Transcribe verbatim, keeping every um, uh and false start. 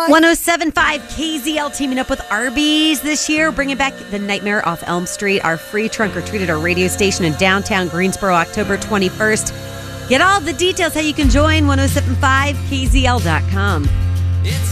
one oh seven point five K Z L teaming up with Arby's this year, bringing back the Nightmare off Elm Street, our free trunk or treat at our radio station in downtown Greensboro, October twenty-first. Get all the details how you can join, ten seventy-five K Z L dot com.